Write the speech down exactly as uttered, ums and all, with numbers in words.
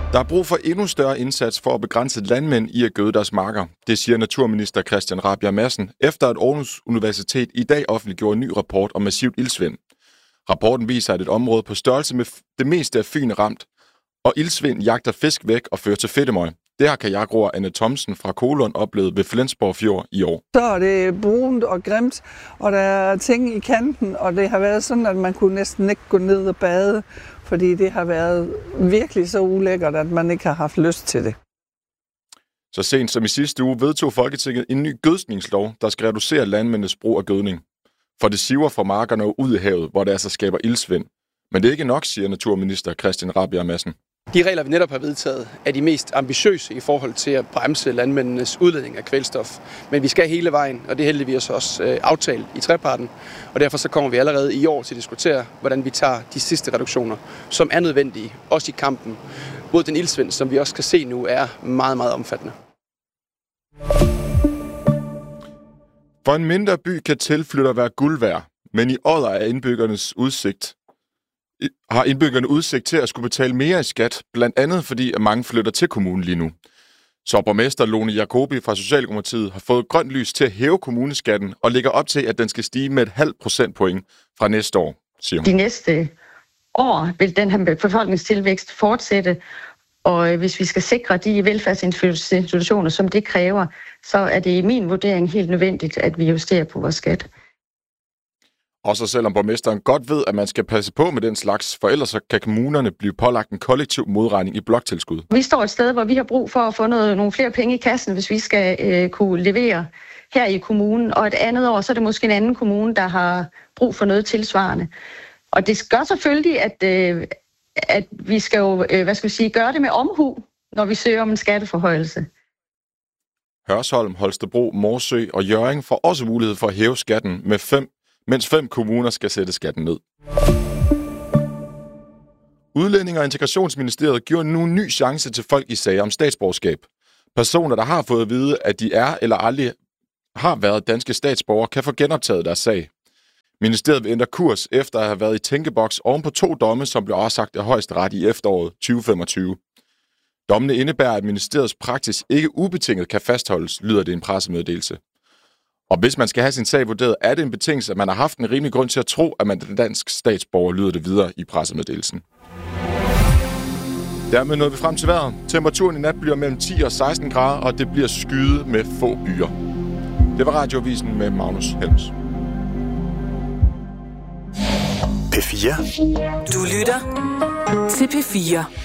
Der er brug for endnu større indsats for at begrænse landmænd i at gøde deres marker. Det siger naturminister Christian Rabjerg Madsen, efter at Aarhus Universitet i dag offentliggjorde en ny rapport om massivt iltsvind. Rapporten viser, at et område på størrelse med det meste af Fyn er ramt, og iltsvind jagter fisk væk og fører til fedtemøg. Det har kajakroer Anne Thomsen fra Kolund oplevet ved Flensborg Fjord i år. Så er det brunt og grimt, og der er ting i kanten, og det har været sådan, at man kunne næsten ikke gå ned og bade, fordi det har været virkelig så ulækkert, at man ikke har haft lyst til det. Så sent som i sidste uge vedtog Folketinget en ny gødskningslov, der skal reducere landmændenes brug af gødning. For det siver fra markerne og ud i havet, hvor det altså skaber iltsvind. Men det er ikke nok, siger naturminister Christian Rabjerg Madsen. De regler, vi netop har vedtaget, er de mest ambitiøse i forhold til at bremse landmændenes udledning af kvælstof. Men vi skal hele vejen, og det er heldigvis også øh, aftalt i treparten. Og derfor så kommer vi allerede i år til at diskutere, hvordan vi tager de sidste reduktioner, som er nødvendige, også i kampen mod den iltsvind, som vi også kan se nu er meget, meget omfattende. For en mindre by kan tilflytter være guld værd, men i Odder er indbyggernes udsigt har indbyggerne udsigt til at skulle betale mere i skat, blandt andet fordi at mange flytter til kommunen lige nu. Så borgmester Lone Jacobi fra Socialdemokratiet har fået grønt lys til at hæve kommuneskatten og lægger op til, at den skal stige med et halvt procentpoint fra næste år, siger hun. De næste år vil den her befolkningstilvækst fortsætte, og hvis vi skal sikre de velfærdsinstitutioner, som det kræver, så er det i min vurdering helt nødvendigt, at vi justerer på vores skat. Også selvom borgmesteren godt ved, at man skal passe på med den slags, for ellers så kan kommunerne blive pålagt en kollektiv modregning i bloktilskud. Vi står et sted, hvor vi har brug for at få noget, nogle flere penge i kassen, hvis vi skal øh, kunne levere her i kommunen. Og et andet år, så er det måske en anden kommune, der har brug for noget tilsvarende. Og det gør selvfølgelig, at, øh, at vi skal jo, øh, hvad skal vi sige, gøre det med omhu, når vi søger om en skatteforhøjelse. Hørsholm, Holstebro, Morsø og Hjørring får også mulighed for at hæve skatten med fem mens fem kommuner skal sætte skatten ned. Udlændinge- og Integrationsministeriet giver nu en ny chance til folk i sager om statsborgerskab. Personer, der har fået at vide, at de er eller aldrig har været danske statsborgere, kan få genoptaget deres sag. Ministeriet vil ændre kurs efter at have været i tænkeboks oven på to domme, som blev afsagt af Højesteret i efteråret tyve femogtyve. Dommene indebærer, at ministeriets praksis ikke ubetinget kan fastholdes, lyder det i en pressemeddelelse. Og hvis man skal have sin sag vurderet, er det en betingelse, at man har haft en rimelig grund til at tro, at man er dansk statsborger, lyder det videre i pressemeddelelsen. Dermed nåede vi frem til vejret. Temperaturen i nat bliver mellem ti og seksten grader, og det bliver skyet med få byer. Det var Radioavisen med Magnus Helms. P fire. Du lytter til P fire.